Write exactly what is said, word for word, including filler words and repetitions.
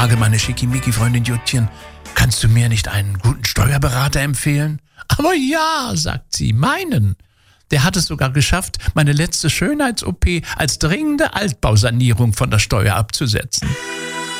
frage meine Schickimicki-Freundin Juttchen, kannst du mir nicht einen guten Steuerberater empfehlen? Aber ja, sagt sie, meinen. Der hat es sogar geschafft, meine letzte Schönheits-O P als dringende Altbausanierung von der Steuer abzusetzen.